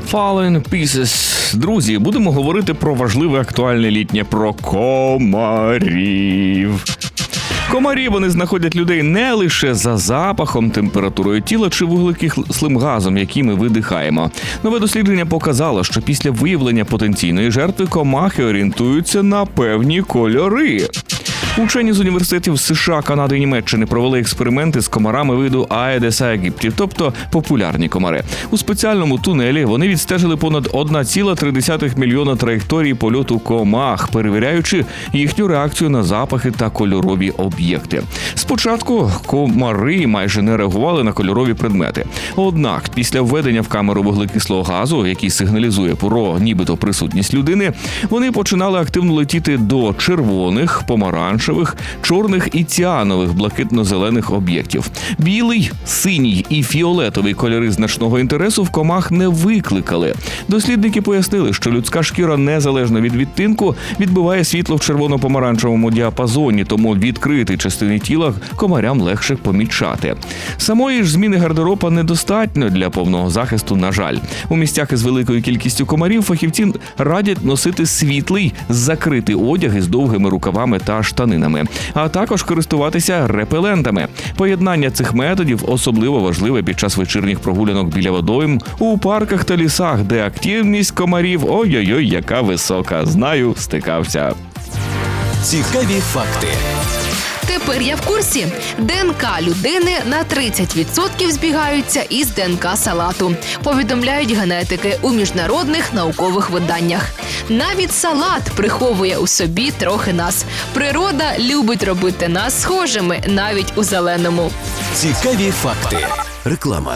Fallen Pieces. Друзі, будемо говорити про важливе актуальне літнє, про комарів. Комарі, вони знаходять людей не лише за запахом, температурою тіла чи вуглекислим газом, який ми видихаємо. Нове дослідження показало, що після виявлення потенційної жертви комахи орієнтуються на певні кольори. Учені з університетів США, Канади і Німеччини провели експерименти з комарами виду Aedes aegypti, тобто популярні комари. У спеціальному тунелі вони відстежили понад 1,3 мільйона траєкторій польоту комах, перевіряючи їхню реакцію на запахи та кольорові об'єкти. Спочатку комари майже не реагували на кольорові предмети. Однак, після введення в камеру вуглекислого газу, який сигналізує про нібито присутність людини, вони починали активно летіти до червоних, помаранчевих, чорних і ціанових блакитно-зелених об'єктів. Білий, синій і фіолетовий кольори значного інтересу в комах не викликали. Дослідники пояснили, що людська шкіра незалежно від відтинку відбиває світло в червоно-помаранчевому діапазоні, тому відкриті частини тіла комарям легше помічати. Самої ж зміни гардероба недостатньо для повного захисту, на жаль. У місцях із великою кількістю комарів фахівці радять носити світлий, закритий одяг із довгими рукавами та штанинами, а також користуватися репелентами. Поєднання цих методів особливо важливе під час вечірніх прогулянок біля водойм, у парках та лісах, де активність комарів ой-ой-ой, яка висока. Знаю, стикався. Цікаві факти. Тепер я в курсі. ДНК людини на 30% збігаються із ДНК салату, повідомляють генетики у міжнародних наукових виданнях. Навіть салат приховує у собі трохи нас. Природа любить робити нас схожими навіть у зеленому. Цікаві факти. Реклама.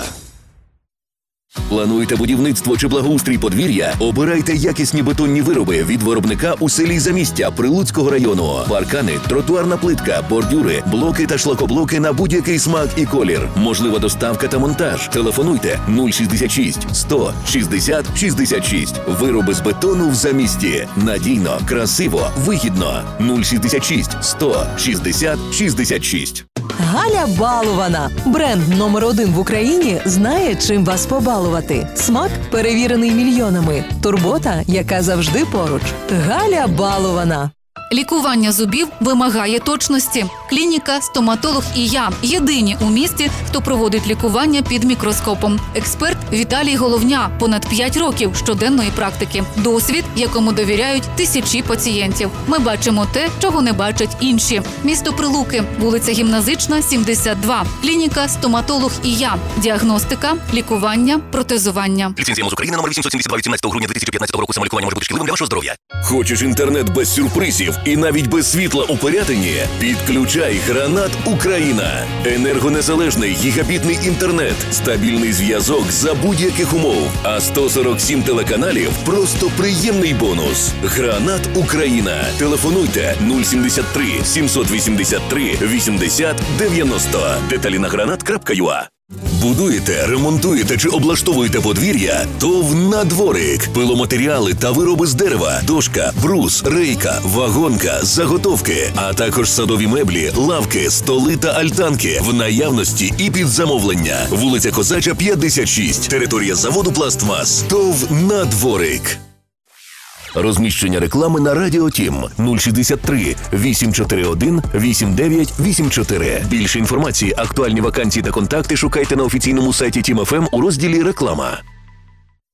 Плануєте будівництво чи благоустрій подвір'я? Обирайте якісні бетонні вироби від виробника у селі Замістя Прилуцького району. Паркани, тротуарна плитка, бордюри, блоки та шлакоблоки на будь-який смак і колір. Можлива доставка та монтаж. Телефонуйте 066 100 60 66. Вироби з бетону в Замісті. Надійно, красиво, вигідно. 066 100 60 66. Галя Балована. Бренд номер 1 в Україні знає, чим вас побалувати. Смак перевірений мільйонами. Турбота, яка завжди поруч. Галя Балована. Лікування зубів вимагає точності. Клініка «Стоматолог і я» – єдині у місті, хто проводить лікування під мікроскопом. Експерт Віталій Головня – понад 5 років щоденної практики. Досвід, якому довіряють тисячі пацієнтів. Ми бачимо те, чого не бачать інші. Місто Прилуки, вулиця Гімназична, 72. Клініка «Стоматолог і я». Діагностика, лікування, протезування. Ліцензія МОЗ України номер 872 від 17 грудня 2015 року. Самолікування може бути шкідливим для вашого здоров'я. Хочеш інтернет без сюрпризів і навіть без світла у Пирятині? Підключай Гранат Україна. Енергонезалежний гігабітний інтернет, стабільний зв'язок за будь-яких умов. А 147 телеканалів – просто приємний бонус. Гранат Україна. Телефонуйте 073 783 80 90. Деталі на granat.ua. Будуєте, ремонтуєте чи облаштовуєте подвір'я? ТОВ «Надворик». Пиломатеріали та вироби з дерева, дошка, брус, рейка, вагонка, заготовки, а також садові меблі, лавки, столи та альтанки в наявності і під замовлення. Вулиця Козача, 56. Територія заводу «Пластмас». ТОВ «Надворик». Розміщення реклами на Радіо Тім 063 841 8984. Більше інформації, актуальні вакансії та контакти шукайте на офіційному сайті Тім ФМ у розділі «Реклама».